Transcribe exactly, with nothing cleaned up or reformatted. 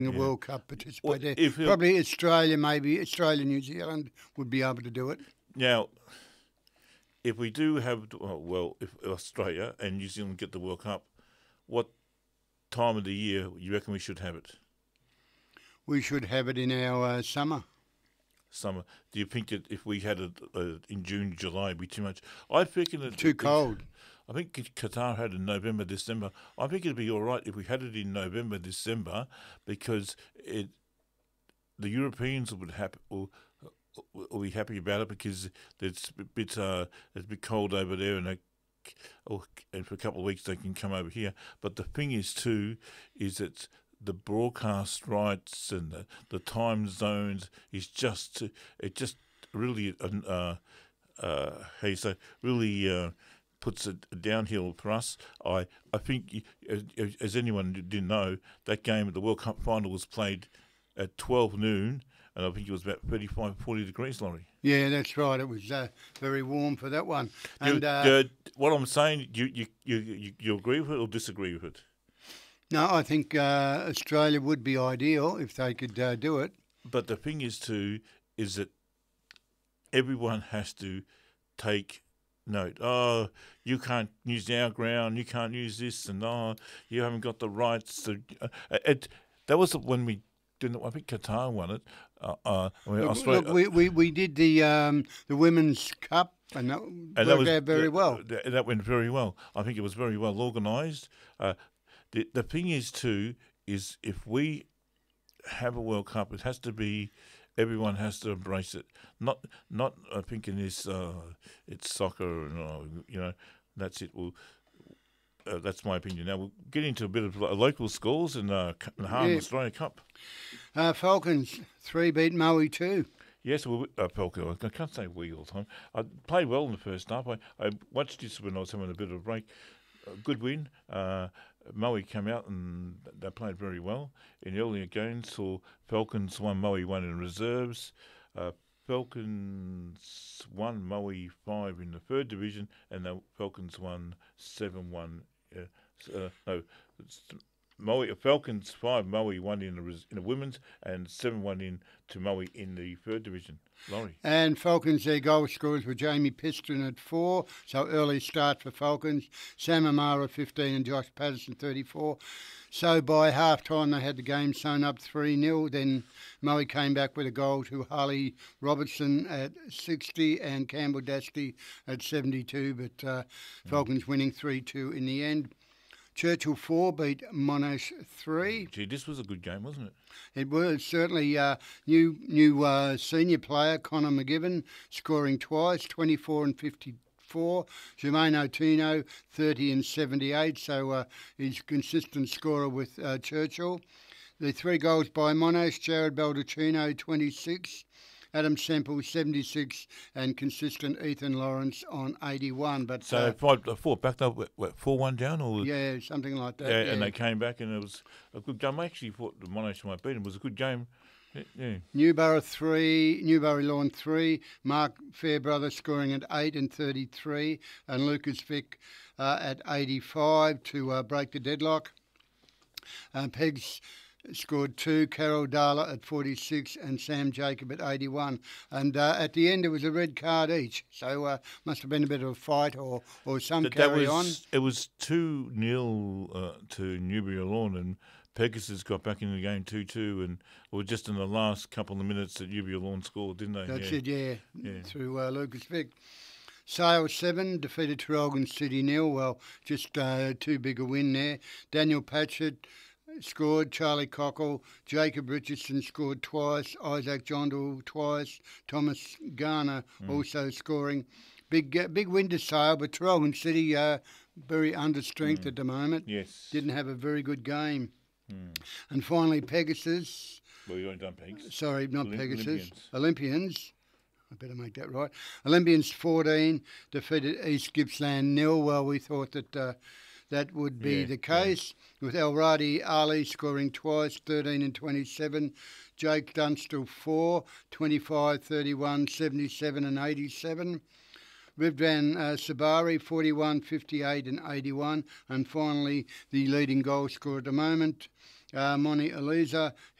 the Yeah. World Cup participate Well, there. if it- Probably Australia, maybe Australia, New Zealand would be able to do it. Now, if we do have, oh, well, if Australia and New Zealand get the World Cup, what time of the year you reckon we should have it? We should have it in our uh, summer. Summer. Do you think that if we had it uh, in June, July, it'd be too much? I think it Too cold. I think Qatar had it in November, December. I think it'd be all right if we had it in November, December, because it the Europeans would happy will, will be happy about it because it's a bit uh, it's a bit cold over there, and they, oh, and for a couple of weeks they can come over here. But the thing is too, is that the broadcast rights and the, the time zones is just it just really uh, uh, how you say really. Uh, puts it downhill for us. I, I think, as, as anyone didn't know, that game at the World Cup final was played at twelve noon, and I think it was about thirty-five, forty degrees, Laurie. Yeah, that's right. It was uh, very warm for that one. And you, uh, uh, what I'm saying, you, you, you, you, you agree with it or disagree with it? no, I think uh, Australia would be ideal if they could uh, do it. But the thing is, too, is that everyone has to take note. Oh, you can't use our ground. You can't use this, and oh, you haven't got the rights. To, uh, it that was when we didn't. I think Qatar won it. Uh, uh, I mean, Look, Australia, look, we, we we did the um, the women's cup, and that and worked that was out very yeah, well. That, that went very well. I think it was very well organised. Uh, the the thing is too is if we have a World Cup, it has to be. Everyone has to embrace it. Not, not. I think in this, uh, it's soccer, and uh, you know, that's it. Well, uh, that's my opinion. Now we'll get into a bit of uh, local scores in uh, the Harlem Yeah. Australia Cup. Uh, Falcons three beat Maui two. Yes, well, uh, Falco. I can't say we all the time. I played well in the first half. I, I watched this when I was having a bit of a break. A good win. Uh, Maui came out and they played very well. In earlier games, saw Falcons won, Maui won in reserves. Uh, Falcons won, Maui five in the third division, and the Falcons won seven one. Uh, uh, no, it's Maui Falcons five, Maui one in the res- in the women's, and seven one in to Maui in the third division. Laurie. And Falcons, their goal scorers were Jamie Piston at four, so early start for Falcons. Sam Amara fifteen and Josh Patterson thirty-four. So by half time they had the game sewn up three nil. Then Maui came back with a goal to Harley Robertson at sixty and Campbell Dasty at seventy-two, but uh, Falcons winning three two in the end. Churchill four beat Monash three. Gee, this was a good game, wasn't it? It was certainly uh, new new uh, senior player Connor McGibbon scoring twice, twenty-four and fifty-four. Jermaine Otino thirty and seventy-eight. So uh, he's a consistent scorer with uh, Churchill. The three goals by Monash: Jared Baldacchino twenty-six. Adam Semple seventy-six, and consistent Ethan Lawrence on eighty-one. But So uh, five, uh, four back up, what, four one down, or yeah, something like that. yeah, yeah. and they came back, and it was a good game. I actually thought the Monash might beat them. It was a good game. Yeah, yeah. Newborough three, Newbury Lawn three, Mark Fairbrother scoring at eight and thirty-three, and Lucas Vick uh, at eighty-five to uh, break the deadlock. Uh, Pegs scored two, Carol Darla at forty-six and Sam Jacob at eighty-one. And uh, at the end, it was a red card each. So uh, must have been a bit of a fight or, or some That, that carry was, It was two nil uh, to Newbury Lawn, and Pegasus got back in the game two two, and it was just in the last couple of minutes that Newbury Lawn scored, didn't they? on. That's yeah. it, yeah, Yeah. through uh, Lucas Vick. Sale seven, defeated Traralgon City nil. Well, just uh, too big a win there. Daniel Patchett scored, Charlie Cockle, Jacob Richardson scored twice, Isaac Jondal twice, Thomas Garner Mm. also scoring. Big uh, big win to Sale, but Traralgon City uh, very under strength Mm. at the moment. Yes. Didn't have a very good game. Mm. And finally, Pegasus, Well, you ain't done Pegs. sorry, not Olymp- Pegasus, Olympians. Olympians. I better make that right. Olympians fourteen defeated East Gippsland nil. Well, we thought that uh, that would be Yeah, the case, with Elradi Ali scoring twice, thirteen and twenty-seven. Jake Dunstall four, twenty-five, thirty-one, seventy-seven and eighty-seven. Rivdan uh, Sabari, forty-one, fifty-eight and eighty-one. And finally, the leading goal scorer at the moment, uh, Moni Eliza.